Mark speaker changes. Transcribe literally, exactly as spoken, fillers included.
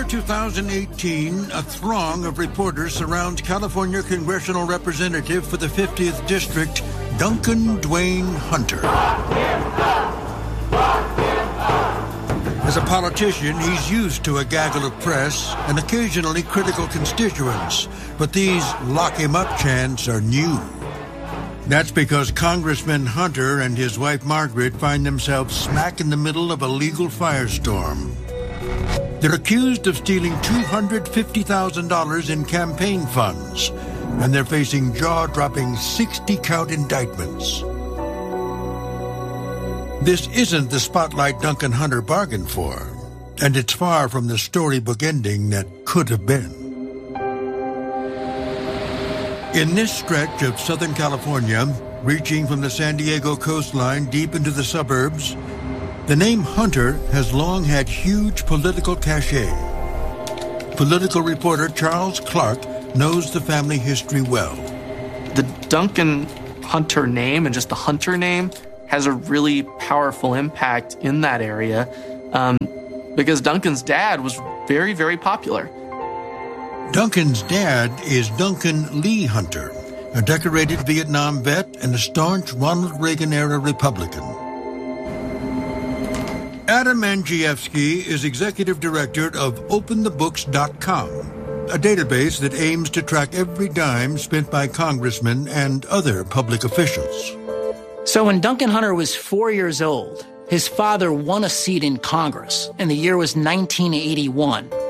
Speaker 1: two thousand eighteen, a throng of reporters surrounds California congressional representative for the fiftieth District, Duncan Dwayne Hunter. As a politician, he's used to a gaggle of press and occasionally critical constituents, but these lock-him-up chants are new. That's because Congressman Hunter and his wife Margaret find themselves smack in the middle of a legal firestorm. They're accused of stealing two hundred fifty thousand dollars in campaign funds, and they're facing jaw-dropping sixty-count indictments. This isn't the spotlight Duncan Hunter bargained for, and it's far from the storybook ending that could have been. In this stretch of Southern California, reaching from the San Diego coastline deep into the suburbs, the name Hunter has long had huge political cachet. Political reporter Charles Clark knows the family history well.
Speaker 2: The Duncan Hunter name and just the Hunter name has a really powerful impact in that area um, because Duncan's dad was very, very popular.
Speaker 1: Duncan's dad is Duncan Lee Hunter, a decorated Vietnam vet and a staunch Ronald Reagan-era Republican. Adam Andrzejewski is executive director of Open The Books dot com, a database that aims to track every dime spent by congressmen and other public officials.
Speaker 3: So when Duncan Hunter was four years old, his father won a seat in Congress, and the year was nineteen eighty-one.